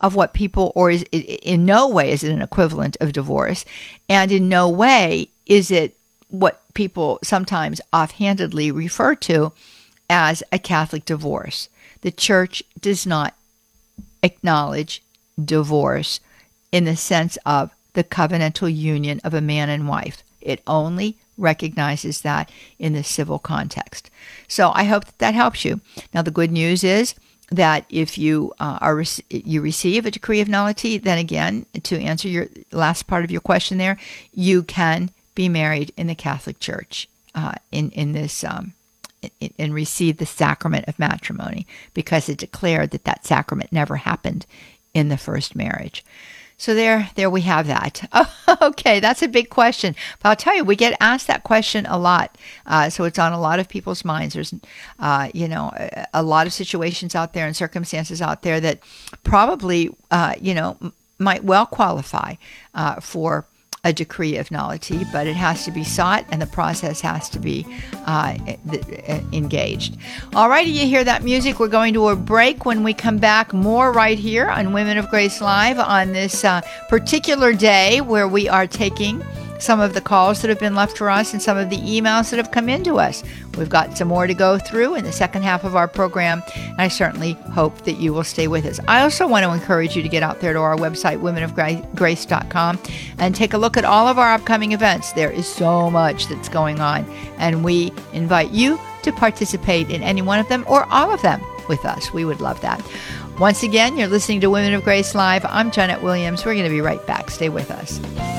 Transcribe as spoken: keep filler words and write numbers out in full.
of what people, or is in no way is it an equivalent of divorce, and in no way is it what people sometimes offhandedly refer to as a Catholic divorce. The church does not acknowledge divorce in the sense of the covenantal union of a man and wife. It only recognizes that in the civil context. So I hope that, that helps you. Now, the good news is that if you uh, are you receive a decree of nullity, then again, to answer your last part of your question there, you can be married in the Catholic Church uh, in in this um, in, and receive the sacrament of matrimony, because it declared that that sacrament never happened in the first marriage. So there, there we have that. Oh, okay, that's a big question. But I'll tell you, we get asked that question a lot. Uh, so it's on a lot of people's minds. There's, uh, you know, a, a lot of situations out there and circumstances out there that probably, uh, you know, m- might well qualify uh, for a decree of nullity, but it has to be sought and the process has to be uh, engaged. All righty, you hear that music? We're going to a break. When we come back, more right here on Women of Grace Live on this uh, particular day where we are taking some of the calls that have been left for us and some of the emails that have come into us. We've got some more to go through in the second half of our program, and I certainly hope that you will stay with us. I also want to encourage you to get out there to our website, women of grace dot com, and take a look at all of our upcoming events. There is so much that's going on, and we invite you to participate in any one of them or all of them with us. We would love that. Once again, you're listening to Women of Grace Live. I'm Janet Williams. We're going to be right back. Stay with us.